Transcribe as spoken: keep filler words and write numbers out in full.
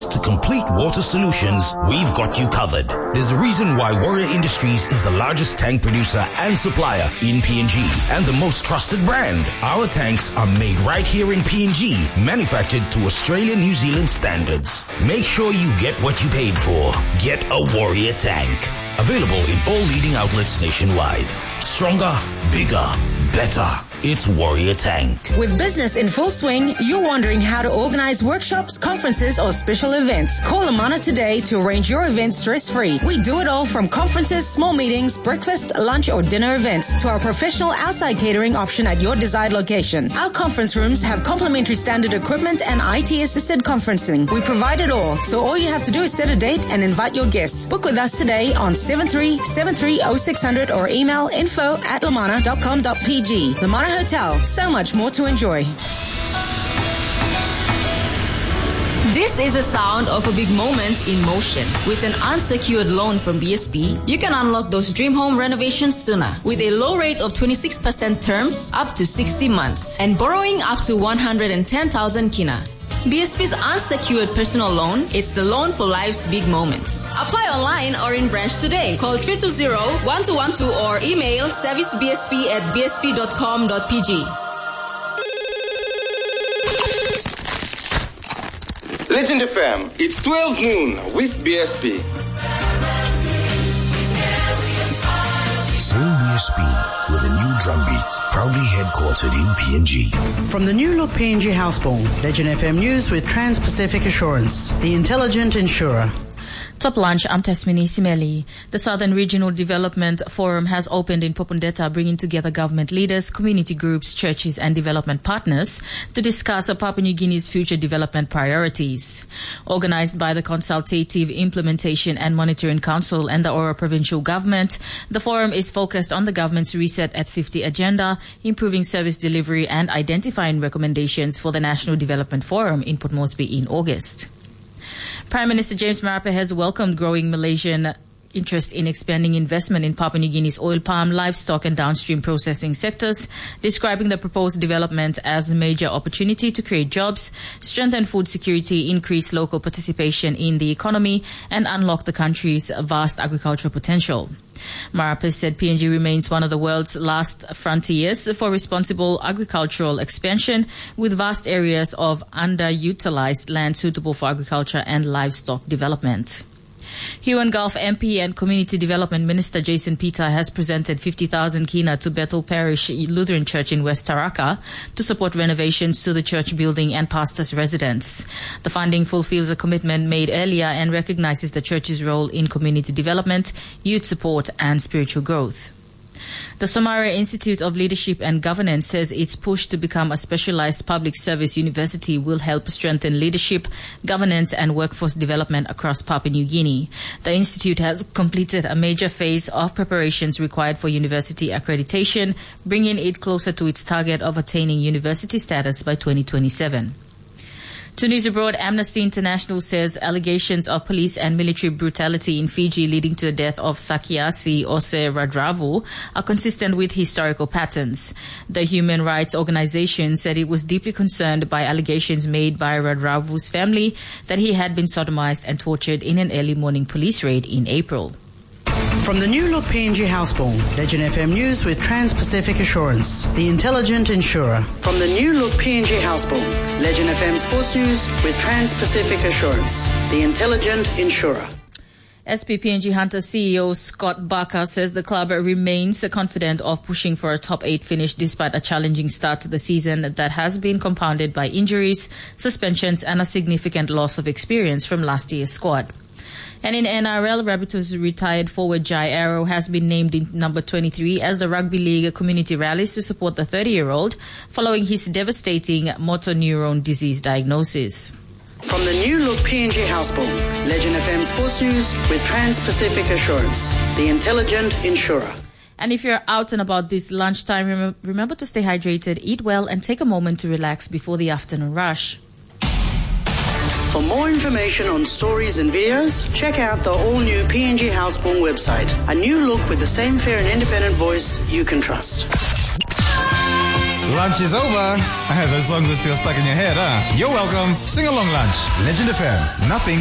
To complete water solutions, we've got you covered. There's a reason why Warrior Industries is the largest tank producer and supplier in P N G and the most trusted brand. Our tanks are made right here in P N G, manufactured to Australian New Zealand standards. Make sure you get what you paid for. Get a Warrior tank. Available in all leading outlets nationwide. Stronger, bigger, better. It's Warrior Tank. With business in full swing, you're wondering how to organize workshops, conferences, or special events. Call Amana today to arrange your event stress-free. We do it all from conferences, small meetings, breakfast, lunch, or dinner events to our professional outside catering option at your desired location. Our conference rooms have complimentary standard equipment and I T-assisted conferencing. We provide it all, so all you have to do is set a date and invite your guests. Book with us today on seven three seven three oh six hundred or email info at lamana dot com dot p g. Lamana Hotel. So much more to enjoy. This is a sound of a big moment in motion. With an unsecured loan from B S P, you can unlock those dream home renovations sooner. With a low rate of twenty-six percent terms up to sixty months and borrowing up to one hundred ten thousand kina. B S P's unsecured personal loan, it's the loan for life's big moments. Apply online or in branch today. Call three two zero, one two one two or email servicebsp at b s p dot com dot p g. Legend F M, it's twelve noon with B S P. Same B S P with a new drum beat, proudly headquartered in P N G. From the new look P N G Houseborn, Legend F M News with Trans-Pacific Assurance, the intelligent insurer. Top lunch, I'm Tasmini Simeli. The Southern Regional Development Forum has opened in Popondetta, bringing together government leaders, community groups, churches and development partners to discuss Papua New Guinea's future development priorities. Organized by the Consultative Implementation and Monitoring Council and the Ora Provincial Government, the forum is focused on the government's Reset at fifty agenda, improving service delivery and identifying recommendations for the National Development Forum in Port Moresby in August. Prime Minister James Marape has welcomed growing Malaysian interest in expanding investment in Papua New Guinea's oil palm, livestock and downstream processing sectors, describing the proposed development as a major opportunity to create jobs, strengthen food security, increase local participation in the economy and unlock the country's vast agricultural potential. Marape said P N G remains one of the world's last frontiers for responsible agricultural expansion, with vast areas of underutilized land suitable for agriculture and livestock development. Huon Gulf M P and Community Development Minister Jason Peter has presented fifty thousand kina to Bethel Parish Lutheran Church in West Taraka to support renovations to the church building and pastors' residence. The funding fulfills a commitment made earlier and recognizes the church's role in community development, youth support and spiritual growth. The Somalia Institute of Leadership and Governance says its push to become a specialized public service university will help strengthen leadership, governance and workforce development across Papua New Guinea. The institute has completed a major phase of preparations required for university accreditation, bringing it closer to its target of attaining university status by twenty twenty-seven. To news abroad, Amnesty International says allegations of police and military brutality in Fiji leading to the death of Sakiasi Ose Radravu are consistent with historical patterns. The human rights organization said it was deeply concerned by allegations made by Radravu's family that he had been sodomized and tortured in an early morning police raid in April. From the new look P N G Houseborn, Legend F M News with Trans-Pacific Assurance, the intelligent insurer. From the new look P N G Houseborn, Legend F M Sports News with Trans-Pacific Assurance, the intelligent insurer. S P P N G Hunter C E O Scott Barker says the club remains confident of pushing for a top eight finish despite a challenging start to the season that has been compounded by injuries, suspensions and a significant loss of experience from last year's squad. And in N R L, Rabbitohs retired forward Jai Arrow has been named in number twenty-three as the Rugby League community rallies to support the thirty-year-old following his devastating motor neuron disease diagnosis. From the new look P N G Houseborn, Legend F M Sports News with Trans-Pacific Assurance, the intelligent insurer. And if you're out and about this lunchtime, rem- remember to stay hydrated, eat well, and take a moment to relax before the afternoon rush. For more information on stories and videos, check out the all-new P N G Houseborn website. A new look with the same fair and independent voice you can trust. Lunch is over. Those songs are still stuck in your head, huh? You're welcome. Sing along lunch. Legend F M. Nothing